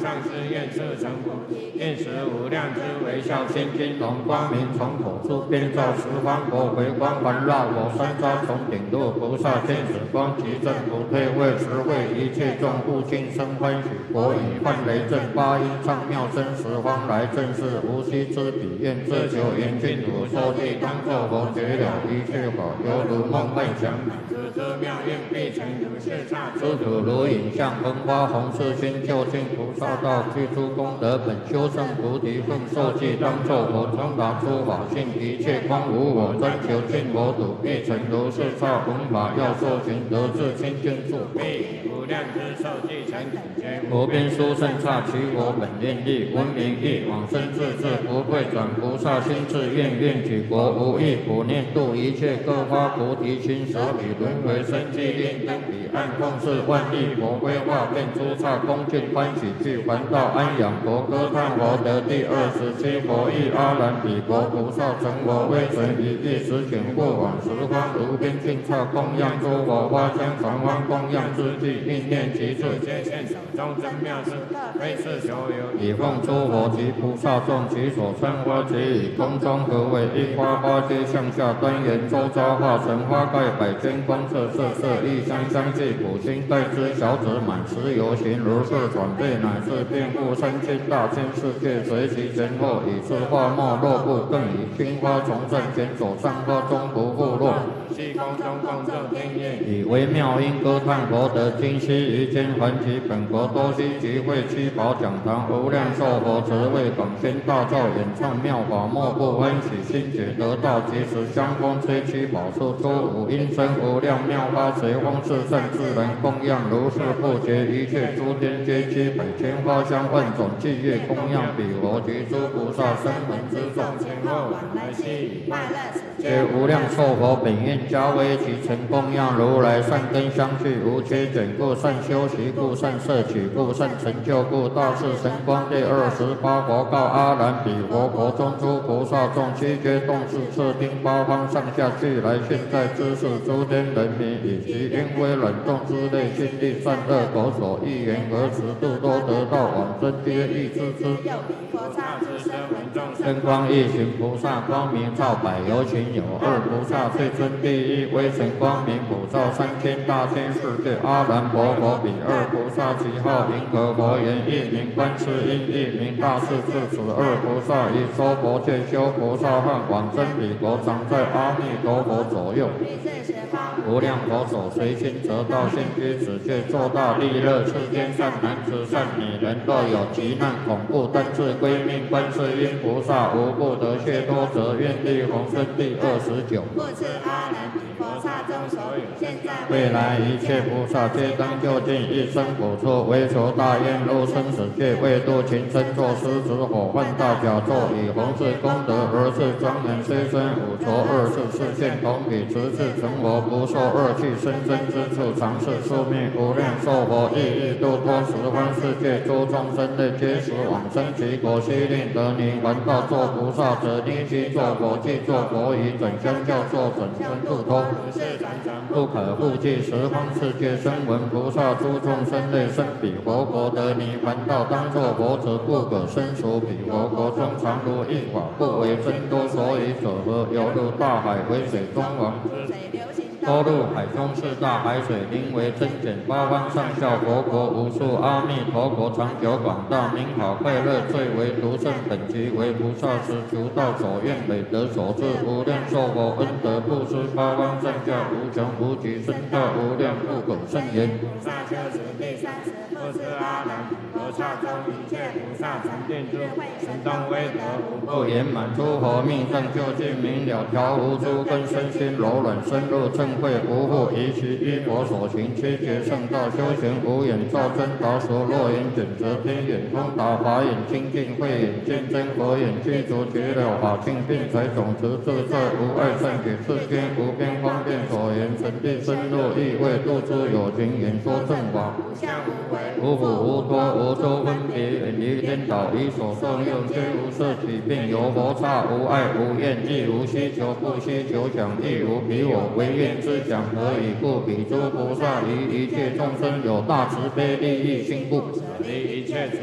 上师愿摄成佛，愿使无量之微笑现金龙光明从口出，遍照十方国，回光环绕我三匝从顶落菩萨见此光，即正不退，为实惠一切众护心生欢喜。国语幻雷震八音唱妙声，十方来正是无息之彼，愿自求严净土受记，当作佛觉了一切法，犹如梦幻想。这妙愿必成如是刹，诸土如影像，风花红世心，究竟菩萨道，具诸功德本，修正菩提分，受记当作佛，通达诸法性，一切光无我，专求尽我土，必成如是刹。弘法要受行，得至清净处，必无量之受记成等觉。无边殊胜刹，其我本愿力，闻名义，往生自治，不会转菩萨心智，愿举国无异，普念度一切各发菩提心，舍彼轮回生机，令登彼岸，奉事万亿佛规划，遍诸刹恭敬欢喜，具还道安养佛，歌叹佛得第27佛意，阿难彼国菩萨成佛，威神一意，实显过往十方无边尽刹，供养诸佛花香常欢，供养之际，念念其处，皆现手中真妙事，非是求有，以奉诸佛及菩萨众，其所参花皆以空中合为一花，花皆向下端严，周遭化成花盖，百千光色，色异香继，普心待之，小指满持游行，如是转变，乃至遍覆3000大千世界，随其前后，以是花没落不，更以青花从正前手上花中不复落，虚空中共振天乐，以微妙音歌叹佛得今昔于间，还其本国多悉集会七宝讲堂，无量寿佛慈为广宣大造，演唱妙法，莫不欢喜心解得道，即时香风吹七宝树，出五音声无量妙法，随风是圣自然供养，如是不绝，一切诸天皆七百千花香万种伎乐供养彼佛及诸菩萨声闻之众，前后往来悉以快乐皆无量寿佛本愿加为其成供养，如来善根相续，无缺减故，善修习故，善摄取故，善成就故，大士神光第28佛告阿难彼佛国中诸菩萨众，悉皆动视彻听八方上下俱来，现在知识诸天人民，以及因为冷冻之类，心力善恶口所欲言而持度，都得到往生皆欲知之。真光一行菩萨光明照百有情，有二菩萨最尊第一，微尘光明普照3000大千世界，阿难佛彼二菩萨其号银河佛言，一名观世音，一名大势至，此二菩萨以说佛界修菩萨汉，往生彼国，常在阿弥陀佛左右，无量佛手随心得道，现居此界，作大利乐，世间善男子善女人，若有急难恐怖，但自归命观世音菩萨，无不得解脱者，愿力宏生第29。故此阿难彼菩萨中所有现在未来一切菩萨，皆当就近一生补处，为求大愿入生死界，为度群生，作狮子火犯大甲座，以弘誓功德而是庄严，虽生五浊24世现同彼，直至成佛，不受恶趣生生之处，常是宿命，无量寿佛亦度脱十方世界诸众生类，皆时往生其国，悉令得泥还道作菩萨者，令其作佛，即作佛以准相教，作准身度脱，不可复计十方世界声闻菩萨诸众生类，生彼佛国得泥还道，当作佛者，不可生属彼佛国中，常如一法，不为增多，所以者何？犹如大海为水中王，多入海中是大海水，名为增减，八方上下佛国无数，阿弥陀国长久广大，名好快乐，最为独胜，本集为菩萨时，求道所愿，累得所至，无量寿佛恩德布施，八方上下无穷无极，深大无量不可胜言。菩萨修持第30，不知阿难菩萨中一切菩萨常见诸神通威德，无不圆满，诸佛命正究竟明了，调伏诸根，身心柔软，深入正慧，无复疑其依佛所行，七劫圣道修行，无眼照真达所，若眼卷则天眼通达，法眼清净，慧眼见真，佛眼具足绝了法性，并财种子自在，无碍善解，世间无边方便所言，神地深入意味，度诸有情，演说正法，无相无为，无苦无多，无周分别，远离颠倒，以所受用，皆无色起，并有佛刹，无爱无厌，亦无希求，不希求想，亦无彼我，唯愿之想，何以故？彼诸菩萨于一切众生有大慈悲利益心故，舍离一切